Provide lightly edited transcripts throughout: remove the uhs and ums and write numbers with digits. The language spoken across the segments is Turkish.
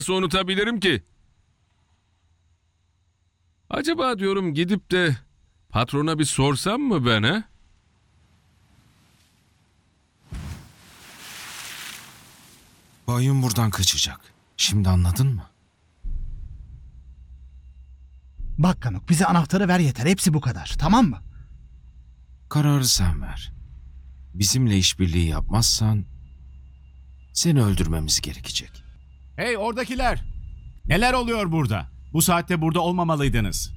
nasıl unutabilirim ki? Acaba diyorum gidip de patrona bir sorsam mı ben ha? Bayım buradan kaçacak. Şimdi anladın mı? Bak Kanuk, bize anahtarı ver yeter. Hepsi bu kadar. Tamam mı? Kararı sen ver. Bizimle işbirliği yapmazsan seni öldürmemiz gerekecek. Hey oradakiler! Neler oluyor burada? Bu saatte burada olmamalıydınız.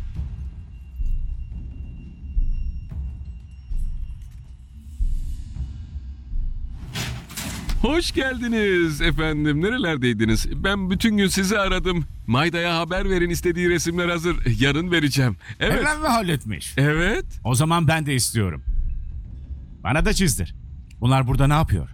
Hoş geldiniz efendim. Nerelerdeydiniz? Ben bütün gün sizi aradım. Mayda'ya haber verin, istediği resimler hazır. Yarın vereceğim. Evet. Hemen mi halletmiş? Evet. O zaman ben de istiyorum. Bana da çizdir. Bunlar burada ne yapıyor?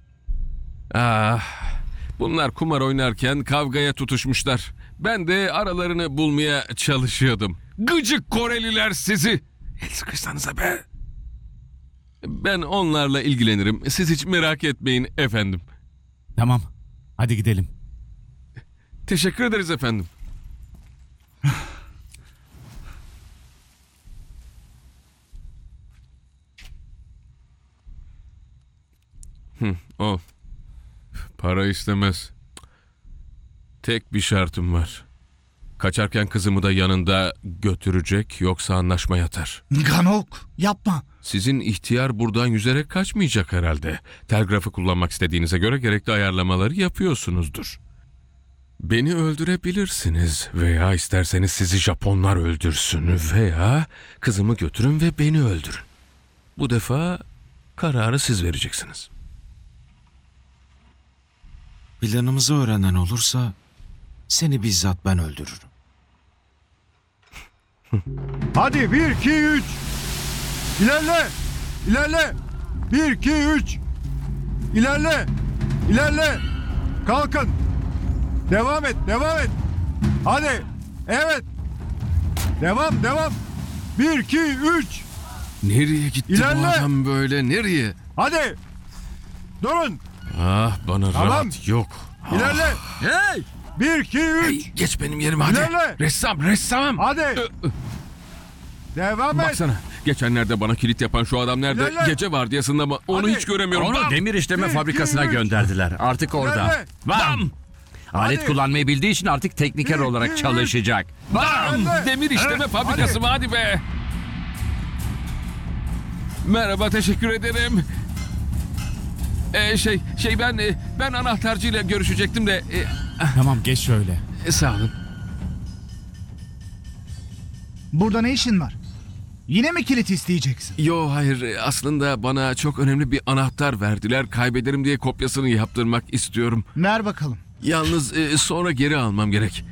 Ah, bunlar kumar oynarken kavgaya tutuşmuşlar. Ben de aralarını bulmaya çalışıyordum. Gıcık Koreliler sizi. El sıkışsanıza be. Ben onlarla ilgilenirim. Siz hiç merak etmeyin efendim. Tamam. Hadi gidelim. Teşekkür ederiz efendim. O. Para istemez. Tek bir şartım var. Kaçarken kızımı da yanında götürecek, yoksa anlaşma yatar. Kanuk, yapma. Sizin ihtiyar buradan yüzerek kaçmayacak herhalde. Telgrafı kullanmak istediğinize göre gerekli ayarlamaları yapıyorsunuzdur. Beni öldürebilirsiniz veya isterseniz sizi Japonlar öldürsün veya kızımı götürün ve beni öldürün. Bu defa kararı siz vereceksiniz. Planımızı öğrenen olursa seni bizzat ben öldürürüm. Hadi 1, 2, 3. İlerle. İlerle. 1, 2, 3. İlerle. İlerle. Kalkın. Devam et. Devam et. Hadi. Evet. Devam. Devam. 1, 2, 3. Nereye gitti bu İlerle. adam böyle? Nereye? Hadi. Durun. Ah, bana Tamam. rahat yok. İlerle. Hey! 1, 2, 3. Hey, geç benim yerime hadi. İlerle. Ressam. Hadi. Devam et. Baksana. Geçenlerde bana kilit yapan şu adam nerede? İlerle. Gece vardiyasında mı? Onu Hadi. hiç göremiyorum. Onu Bam! demir işleme Bir, fabrikasına iki, üç. gönderdiler. Artık orada. İlerle. Bam! Alet Hadi. kullanmayı bildiği için artık tekniker Bir, olarak iki, üç. çalışacak. Bam! İlerle. Demir işleme fabrikası mı? Hadi be. Merhaba, teşekkür ederim. Ben anahtarcıyla görüşecektim de Tamam geç şöyle. sağ olun. Burada ne işin var? Yine mi kilit isteyeceksin? Yo, hayır, aslında bana çok önemli bir anahtar verdiler. Kaybederim diye kopyasını yaptırmak istiyorum. Ver bakalım. Yalnız sonra geri almam gerek.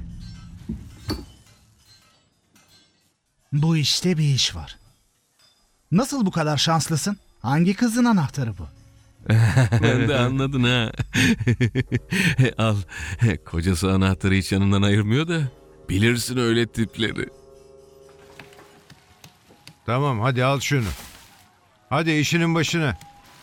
Bu işte bir iş var. Nasıl bu kadar şanslısın? Hangi kızın anahtarı bu? Ben de anladın ha. Al. Kocası anahtarı hiç yanından ayırmıyor da. Bilirsin öyle tipleri. Tamam hadi al şunu. Hadi işinin başına.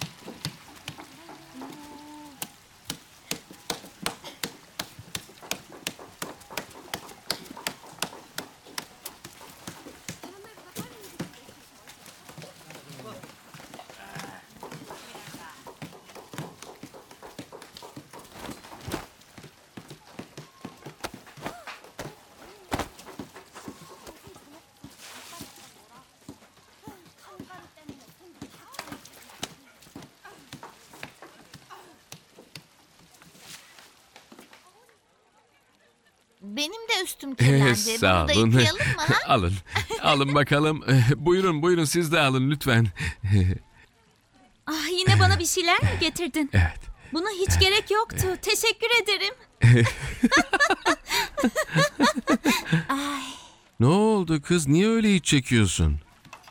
Benim de üstüm kirlendi. Sağ Bunu da olun. yıkayalım mı ha? Alın. Alın bakalım. Buyurun siz de alın lütfen. Ah, yine bana bir şeyler mi getirdin? Evet. Buna hiç gerek yoktu. Teşekkür ederim. Ne oldu kız? Niye öyle iç çekiyorsun?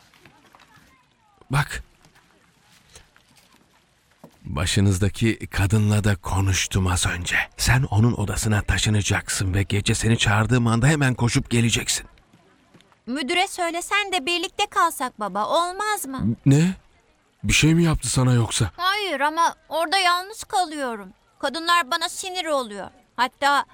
Bak. Başınızdaki kadınla da konuştum az önce. Sen onun odasına taşınacaksın ve gece seni çağırdığım anda hemen koşup geleceksin. Müdüre söylesen de birlikte kalsak baba, olmaz mı? Ne? Bir şey mi yaptı sana yoksa? Hayır ama orada yalnız kalıyorum. Kadınlar bana sinir oluyor. Hatta